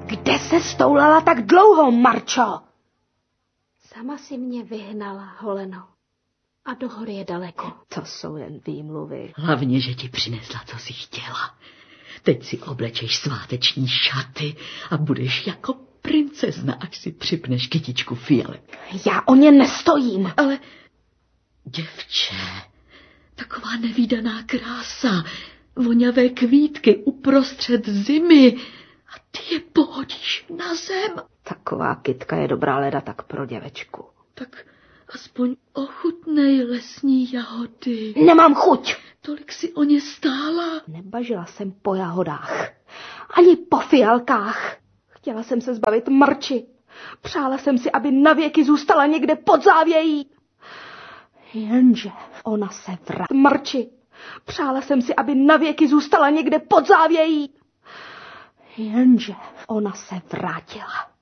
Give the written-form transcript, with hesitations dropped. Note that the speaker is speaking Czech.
Kde se stoulala tak dlouho, Marčo? Sama si mě vyhnala, holeno. A do hory je daleko. To jsou jen výmluvy. Hlavně, že ti přinesla, co jsi chtěla. Teď si oblečeš sváteční šaty a budeš jako princezna, až si připneš kytičku fialek. Já o ně nestojím. Ale, děvče, taková nevídaná krása, voňavé kvítky uprostřed zimy a ty je pohodíš na zem. Taková kytka je dobrá leda tak pro děvečku. Tak aspoň ochutnej lesní jahody. Nemám chuť. Tolik si o ně stála. Nebažila jsem po jahodách, ani po fialkách. Chtěla jsem se zbavit Marči. Přála jsem si, aby navěky zůstala někde pod závějí. Jenže ona se vrátila. Marči. Přála jsem si, aby navěky zůstala někde pod závějí. Jenže ona se vrátila.